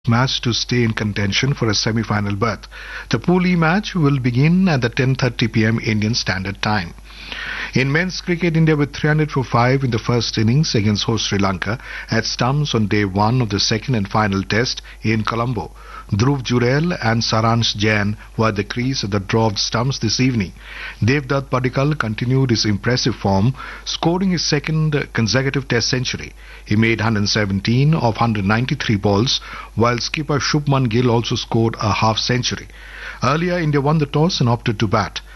match to stay in contention for a semi-final berth. The Pool E match will begin at the 10:30 p.m. Indian Standard Time. In men's cricket, India with 300 for 5 in the first innings against host Sri Lanka at stumps on day one of the second and final test in Colombo. Dhruv Jurel and Saransh Jain were at the crease at the draw of stumps this evening. Devdutt Padikkal continued his impressive form, scoring his second consecutive test century. He made 117 of 193 balls, while skipper Shubman Gill also scored a half century. Earlier, India won the toss and opted to bat.